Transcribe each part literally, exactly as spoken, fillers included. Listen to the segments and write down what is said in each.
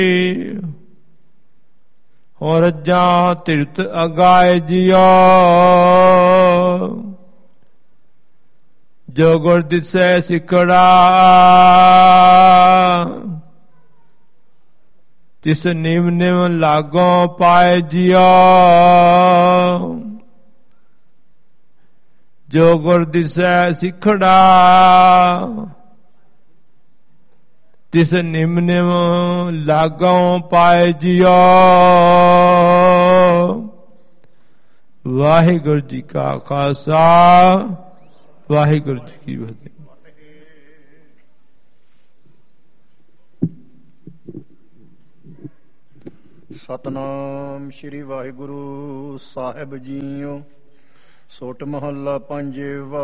ਹੋ ਰੱਜਾਂ ਤਿਰਤ ਅਗਾਏ ਜਿਆ ਜੋ ਗੁਰ ਦਿਸੈ ਸਿਖੜਾ ਤਿਸ ਨਿਮ ਨਿਮ ਲਾਗੋਂ ਪਾਏ ਜਿਆ ਜੋ ਗੁਰ ਦਿਸੈ ਸਿਖੜਾ ਤਿਸ ਨਿਮ ਨਿਮ ਲਾਗੋਂ ਪਾਏ ਜਿਆ। ਵਾਹਿਗੁਰੂ ਜੀ ਕਾ ਖਾਲਸਾ ਵਾਹਿਗੁਰੂ ਜੀ ਕੀ ਫਤਿਹ। ਸਤਨਾਮ ਸ਼੍ਰੀ ਵਾਹਿਗੁਰੂ ਸਾਹਿਬ ਜੀਓ। ਸੋਟ ਮਹੱਲਾ ਪੰਜਵਾ।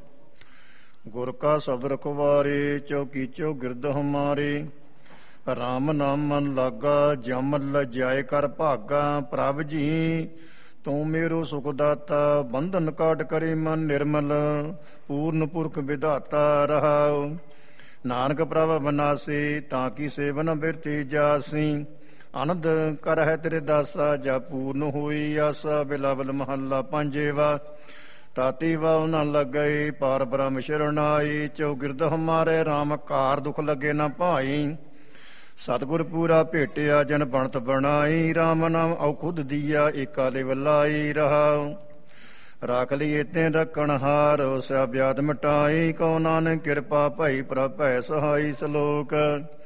ਗੁਰ ਕਾ ਸ਼ਬਦ ਰਖਵਾਰੇ ਚੌਕੀ ਚੌ ਗਿਰਦ ਹਮਾਰੇ। ਰਾਮ ਨਾਮ ਮਨ ਲਾਗਾ ਜਮ ਲਜਾਏ ਕਰ ਭਾਗਾ। ਪ੍ਰਭ ਜੀ ਤੂੰ ਮੇਰੋ ਸੁਖ ਦਾਤਾ ਬੰਧਨ ਕਾਟ ਕਰੇ ਮਨ ਨਿਰਮਲ। ਪੂਰਨ ਪੁਰਖ ਵਿਧਾਤਾ ਰਹਾਉ ਨਾਨਕ ਪ੍ਰਭ ਬਨਾਸੇ ਤਾਂ ਕੀ ਸੇਵਨ ਬਿਰਤੀ ਜਾਸੀ। ਆਨੰਦ ਕਰ ਹੈ ਤੇਰੇ ਦਾਸਾ ਜਾ ਪੂਰਨ ਹੋਈ ਆਸਾ। ਬਿਲਾਵਲ ਮਹੱਲਾ ਪੰਜਵਾ। ਤਾਤੀ ਵਾਉ ਨ ਲੱਗਈ ਪਾਰ ਬ੍ਰਹਮ ਸ਼ਰਨਾਈ। ਚੌਗਿਰਦ ਹਮਾਰੇ ਰਾਮ ਕਾਰ ਦੁਖ ਲੱਗੇ ਨਾ ਭਾਈ। ਸਤਿਗੁਰ ਪੂਰਾ ਭੇਟਿਆ ਜਨ ਬਣਤ ਬਣਾਈ। ਰਾਮ ਨਾਮ ਔ ਖੁਦ ਦੀਆ ਏਕਾ ਲਿਵ ਲਾਈ ਰਹਾਉ। ਰਾਖ ਲਈਏ ਤੇ ਰੱਖਣ ਹਾਰ ਸਿਆ ਬਿਆਦ ਮਿਟਾਈ। ਕਉ ਨਾਨਕ ਕਿਰਪਾ ਭਈ ਪ੍ਰਭ ਭੈ ਸਹਾਈ। ਸਲੋਕ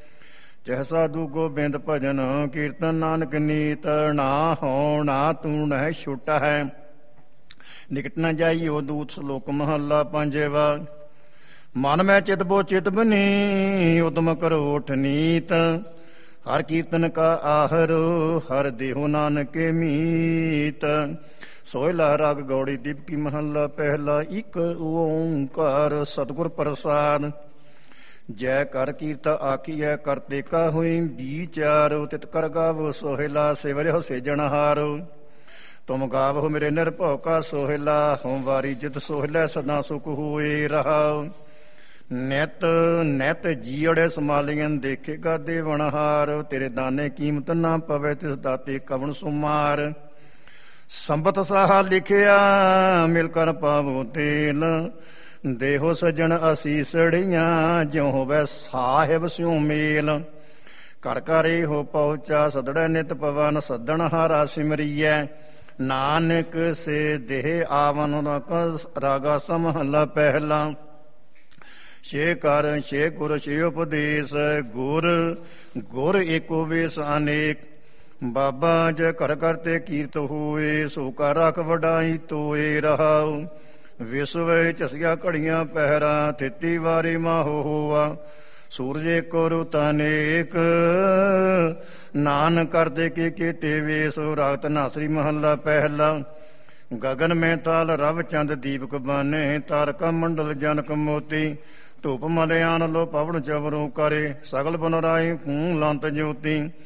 ਜਹ ਸਾਧੂ ਗੋਬਿੰਦ ਭਜਨ ਕੀਰਤਨ ਨਾਨਕ ਨੀਤ। ਨਾ ਹੋ ਨਾ ਤੂੰ ਨਹਿ ਛੁਟਾ ਹੈ ਨਿਕਟ ਨ ਜਾਈਓ ਦੂਤ। ਸਲੋਕ ਮਹੱਲਾ ਪੰਜਵਾ। ਮਨ ਮੈਂ ਚਿਤ ਬੋ ਚਿਤ ਬਨੀ ਉਦਮ ਕਰੋ ਉਠ ਨੀਤ। ਹਰ ਕੀਰਤਨ ਕਾ ਆਹਰ ਹਰ ਦੇਹੁ ਨਾਨਕ ਮੀਤ। ਸੋਹਿਲਾ ਰਾਗ ਗੌੜੀ ਦੀਪਕੀ ਮਹੱਲਾ ਪਹਿਲਾ। ਇੱਕ ਓੰਕਾਰ ਸਤਿਗੁਰ ਪ੍ਰਸਾਦ। ਜੈ ਕਰ ਕੀਰਤ ਆਖੀਐ ਕਰਤੇ ਕਾ ਹੋਈ ਵਿਚਾਰੋ। ਤਿਤ ਕਰ ਗਾਵੋ ਸੋਹਿਲਾ ਸਿਵਰਿਓ ਸਿਜਣਹਾਰੋ। ਤੁਮ ਗਾਵੋ ਮੇਰੇ ਨਿਰਭਉ ਕਾ ਸੋਹਿਲਾ। ਹੋਂ ਵਾਰੀ ਜਿਤ ਸੋਹਿਲਾ ਸਦਾ ਸੁਖ ਹੋਏ ਰਹਾਉ। ਨਿਤ ਨਿਤ ਜੀੜੇ ਸਮਾਲੀਆਂ ਦੇਖੇਗਾ ਦੇਵਨਹਾਰ। ਤੇਰੇ ਦਾਨੇ ਕੀਮਤ ਨਾ ਪਵੇ ਤਿਸ ਦਾਤੇ ਕਵਣ ਸੁਮਾਰ। ਸੰਬਤ ਸਾਹਾ ਲਿਖਿਆ ਮਿਲ ਕਰ ਪਾਵੋ ਤੇਲ। ਦੇਹੋ ਸਜਣ ਅਸੀਸੜੀਆਂ ਜਿਉ ਹੋਵੇ ਸਾਹਿਬ ਸਿਉ ਮੇਲ। ਘਰ ਘਰ ਇਹੋ ਪਹੁੰਚਾ ਸਦੜੈ ਨਿਤ ਪਵਨ। ਸੱਦਣ ਹਾਰਾ ਸਿਮਰੀਐ ਨਾਨਕ ਸੇ ਦੇਹ ਆਵਨ। ਰਾਗਾ ਸਮਹਲਾ ਪਹਿਲਾ। ਛੇ ਕਰ ਛੇ ਗੁਰ ਛੇ ਉਪਦੇਸ਼। ਗੁਰ ਗੁਰ ਏਕੋ ਵੇਸ ਅਨੇਕ। ਬਾਬਾ ਜੈ ਘਰ ਘਰ ਤੇ ਕੀਰਤ ਹੋਏ। ਸੋ ਕਰ ਰਖ ਵਡਾਈ ਤੋਏ ਰਹਾਉ। ਵਿਸਵ ਝਸੀਆਂ ਘੜੀਆਂ ਪਹਿਰਾ ਥਿਤੀ ਵਾਰੀ ਮਾਹੋ ਹੋਆ। ਸੂਰਜ ਏਕੋ ਰੁਤ ਅਨੇਕ ਨਾਨਕ ਕਰਦੇ ਕੇ ਕੀਤੇ ਵੇਸ। ਰਾਗਤ ਨਾਸਰੀ ਮਹੱਲਾ ਪਹਿਲਾ। ਗਗਨ ਮੈਂ ਤਾਲ ਰਵ ਚੰਦ ਦੀਪਕ ਬਾਨੇ। ਤਾਰਕਾ ਮੰਡਲ ਜਨਕ ਮੋਤੀ। ਧੂਪ ਮਲਿਆਨ ਲੋ ਪਵਨ ਚਵਰੋ ਕਰੇ। ਸਗਲ ਬਨ ਰਾਈ ਖੂਨ ਲੰਤ ਜੋਤੀ।